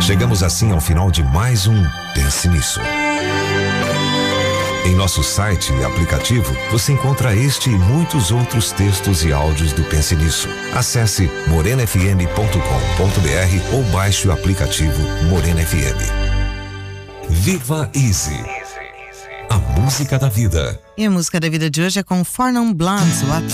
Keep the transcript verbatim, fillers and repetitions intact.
Chegamos assim ao final de mais um Pense Nisso. Em nosso site e aplicativo, você encontra este e muitos outros textos e áudios do Pense Nisso. Acesse morena f m ponto com ponto b r ou baixe o aplicativo Morena F M. Viva Easy. A música da vida. E a música da vida de hoje é com Four Non Blondes, What